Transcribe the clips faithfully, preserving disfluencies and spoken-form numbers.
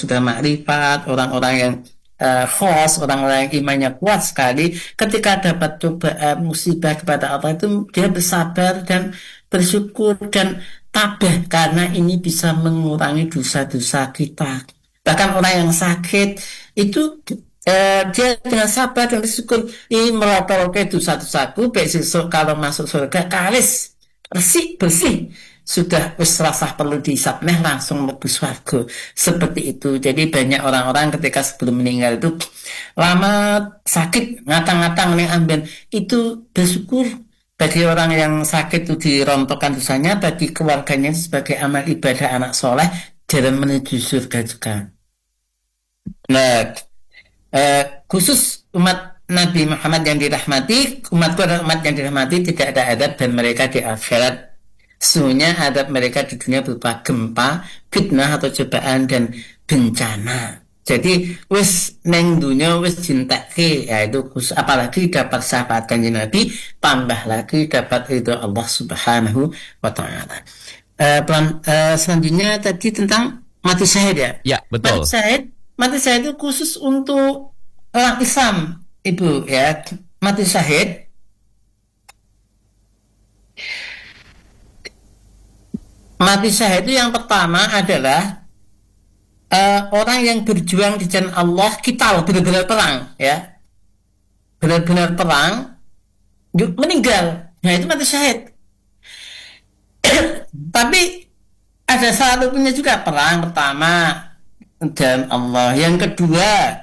sudah makrifat, orang-orang yang uh, khos, orang-orang yang imannya kuat sekali, ketika dapat cobaan musibah kepada Allah itu dia bersabar dan bersyukur dan tabah, karena ini bisa mengurangi dosa-dosa kita. Bahkan orang yang sakit itu Uh, dia dengan sabar dan bersyukur, ini melatolke dosa-dosaku, besok kalau masuk surga kalis bersih bersih, sudah wis rasah perlu dihisab neh langsung mlebu swarga. Seperti itu. Jadi banyak orang-orang ketika sebelum meninggal itu lama sakit ngatang-ngatang ning amben itu bersyukur. Bagi orang yang sakit itu dirontokkan dosanya, bagi keluarganya sebagai amal ibadah anak soleh jalan menuju surga juga. Nah, Uh, khusus umat Nabi Muhammad yang dirahmati, umatku adalah umat yang dirahmati, tidak ada adab dan mereka di akhirat. Sesungguhnya adab mereka di dunia berupa gempa, fitnah atau cobaan dan bencana. Jadi wis neng dunia wis jintake, yaitu khusus, apalagi dapat sahabat kanjeng Nabi, tambah lagi dapat ridho Allah Subhanahu wa taala. Uh, pelan, uh, selanjutnya tadi tentang mati syahid ya. Ya, betul. Mati syahid Mati syahid itu khusus untuk orang Islam, Ibu ya. Mati syahid Mati syahid itu yang pertama adalah uh, orang yang berjuang di jalan Allah, kita benar-benar perang ya. Benar-benar perang meninggal. Nah, itu mati syahid. Tapi ada satunya juga, perang pertama dan Allah, yang kedua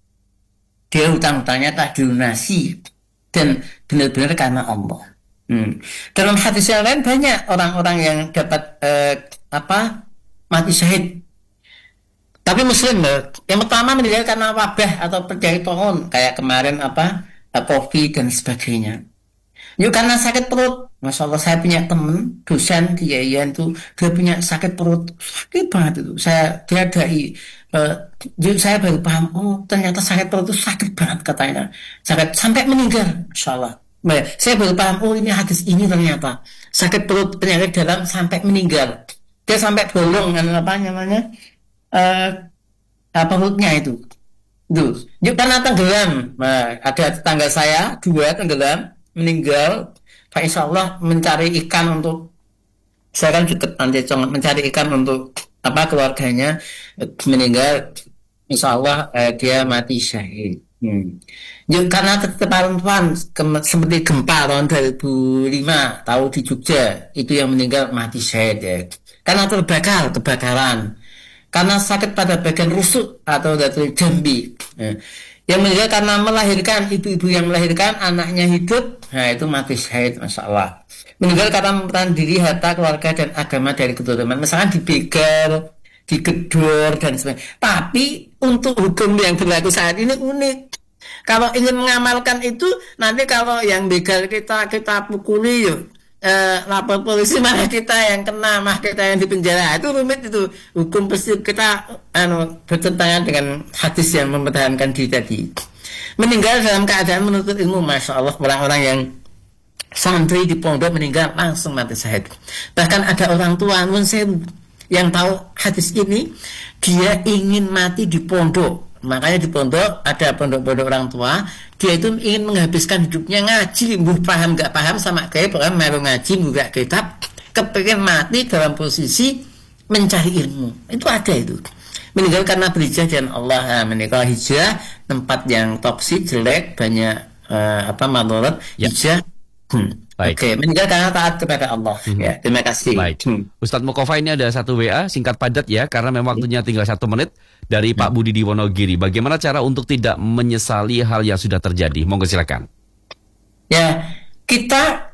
dia hutang-hutangnya tak dilunasi dan benar-benar karena Allah. Hmm. Dalam hadis yang lain banyak orang-orang yang dapat eh, apa mati syahid. Tapi Muslim loh. Yang pertama meninggal karena wabah atau penyakit pohon, kayak kemarin apa COVID dan sebagainya. Yuk, karena sakit perut. Masya Allah, saya punya teman dosen di Yayan itu, dia punya sakit perut, sakit banget itu. Saya dia dari uh, saya baru paham, oh ternyata sakit perut itu sakit banget katanya, sakit sampai meninggal. Masya Allah. Nah, saya baru paham, oh ini hadis ini ternyata sakit perut penyakit dalam sampai meninggal. Dia sampai bolong dengan apa namanya uh, apa perutnya itu. Itu. Yuk, karena tenggelam. Nah, ada tetangga saya dua tenggelam meninggal. Pak insya Allah mencari ikan untuk, saya kan juga Pandecong, mencari ikan untuk apa keluarganya meninggal. Insya Allah eh, dia mati syahid. Hmm. Ya, karena keteparan seperti gempa tahun dua ribu lima tahu di Jogja itu yang meninggal mati syahid ya. Karena terbakar kebakaran, karena sakit pada bagian rusuk atau dari jambi. Ya. Yang meninggal karena melahirkan, ibu-ibu yang melahirkan anaknya hidup, nah itu mati syahid, masya Allah. Meninggal karena mempertahankan diri, harta, keluarga dan agama dari keturunan, misalkan dibegal, digedor dan sebagainya. Tapi untuk hukum yang berlaku saat ini unik. Kalau ingin mengamalkan itu, nanti kalau yang begal kita kita pukuli yuk, eh, lapor polisi, malah kita yang kena, mah kita yang dipenjara. Itu rumit itu. Hukum pasti kita anu, bertentangan dengan hadis yang mempertahankan diri tadi. Meninggal dalam keadaan menuntut ilmu, masya Allah, orang-orang yang santri di pondok meninggal langsung mati syahid. Bahkan ada orang tua yang tahu hadis ini, dia ingin mati di pondok. Makanya di pondok ada pondok-pondok orang tua, dia itu ingin menghabiskan hidupnya ngaji, buh paham gak paham sama kayak pokoknya melu ngaji buka kitab, kepengen mati dalam posisi mencari ilmu. Itu ada itu. Meninggal karena berhijrah dan Allah. Nah, meninggal hijrah tempat yang toksik, jelek, banyak uh, apa madharat ya. Hijrah. Hmm. Oke, okay. Meninggal karena taat kepada Allah. Hmm. Ya, terima kasih. Baik. Hmm. Ustadz Mukofa, ini ada satu W A singkat padat ya, karena memang waktunya tinggal satu menit, dari hmm. Pak Budi di Wonogiri. Bagaimana cara untuk tidak menyesali hal yang sudah terjadi? Monggo silakan. Ya, kita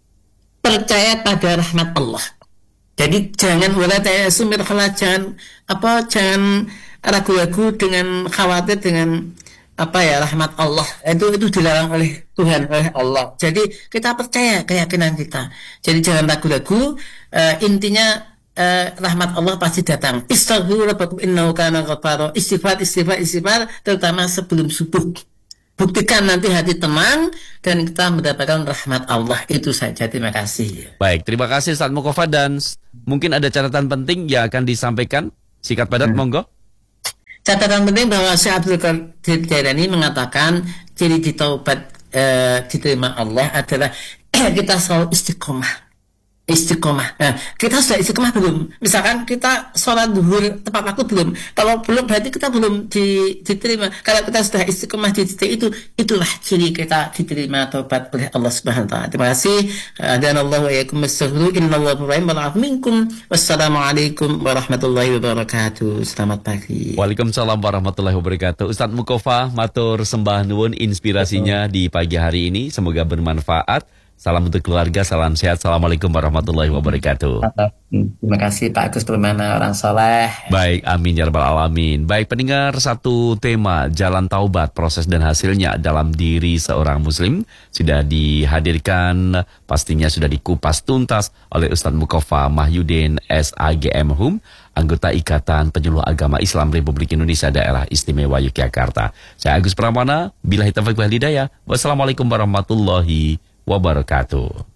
percaya pada rahmat Allah. Jadi jangan wala ta'asumir khala, jangan apa jangan ragu-ragu dengan khawatir dengan apa ya rahmat Allah. Itu itu dilarang oleh Tuhan, oleh Allah. Jadi kita percaya keyakinan kita. Jadi jangan ragu-ragu, uh, intinya uh, rahmat Allah pasti datang. Istaghfiru rabbakum innahu kana ghaffara. Istighfar, istighfar, istighfar, terutama sebelum subuh. Buktikan nanti hati tenang dan kita mendapatkan rahmat Allah. Itu saja, terima kasih. Baik, terima kasih Ustadz Mukofa, dan mungkin ada catatan penting yang akan disampaikan. Sikat padat, hmm. monggo. Catatan penting bahwa Syekh Abdul Qadir Jailani mengatakan ciri ditaubat e, diterima Allah adalah kita selalu istiqomah. Istiqomah. Nah, kita sudah istiqomah belum? Misalkan kita sholat duhur tepat waktu belum? Kalau belum berarti kita belum di, diterima. Kalau kita sudah istiqomah di titik itu, itulah ciri kita diterima taubat oleh Allah Subhanahu wa taala. Terima kasih. Adanallahu wa iyyakum as-sahru innallaha rahim wa minkum. Wassalamualaikum warahmatullahi wabarakatuh. Selamat pagi. Waalaikumsalam warahmatullahi wabarakatuh. Ustadz Mukofa matur sembah nuwun inspirasinya di pagi hari ini. Semoga bermanfaat. Salam untuk keluarga, salam sehat. Assalamualaikum warahmatullahi wabarakatuh. Terima kasih Pak Agus Permana, orang soleh. Baik, amin ya rabbal alamin. Baik, pendengar, satu tema jalan taubat, proses dan hasilnya dalam diri seorang muslim sudah dihadirkan, pastinya sudah dikupas tuntas oleh Ustadz Mukofa Mahyudin S A G M Hum, anggota Ikatan Penyuluh Agama Islam Republik Indonesia Daerah Istimewa Yogyakarta. Saya Agus Pramana, billahi taufiq wal hidayah. Wassalamualaikum warahmatullahi wabarakatuh.